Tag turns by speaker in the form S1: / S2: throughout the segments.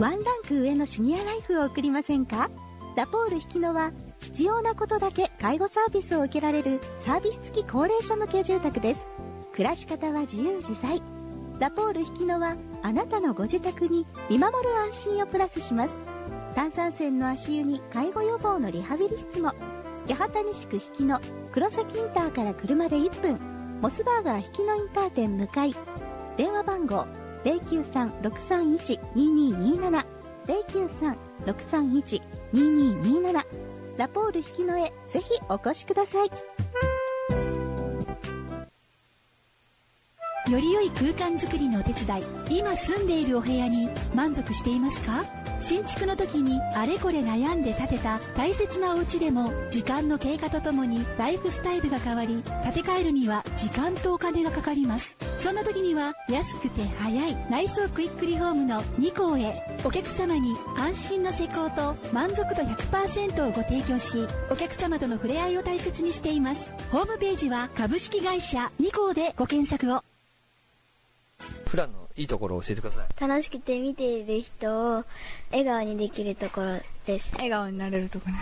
S1: ワンランク上のシニアライフを送りませんか？ラポール日野は必要なことだけ介護サービスを受けられるサービス付き高齢者向け住宅です。暮らし方は自由自在。ラポール日野はあなたのご自宅に見守る安心をプラスします。炭酸泉の足湯に介護予防のリハビリ室も。八幡西区日野黒崎インターから車で1分、モスバーガー日野インター店向かい。電話番号 093-631-2227 093-631-2227。ラポール日野へぜひお越しください。
S2: より良い空間づくりのお手伝い、今住んでいるお部屋に満足していますか？新築の時にあれこれ悩んで建てた大切なお家でも、時間の経過とともにライフスタイルが変わり、建て替えるには時間とお金がかかります。そんな時には安くて早い内装クイックリフォームの2項へ、お客様に安心の施工と満足度 100% をご提供し、お客様との触れ合いを大切にしています。ホームページは株式会社2項でご検索を。
S3: 普段のいいところを教えてください。
S4: 楽しくて見ている人を笑顔にできるところです。
S5: 笑顔になれるところ。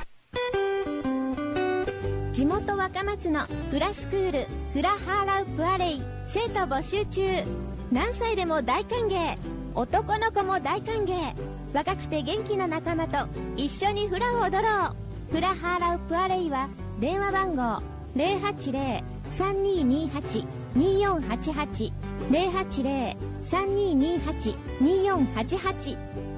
S6: 地元若松のフラスクールフラハーラウプアレイ、生徒募集中。何歳でも大歓迎、男の子も大歓迎。若くて元気な仲間と一緒にフラを踊ろう。フラハーラウプアレイは電話番号 080-3228-2488 080-3228-2488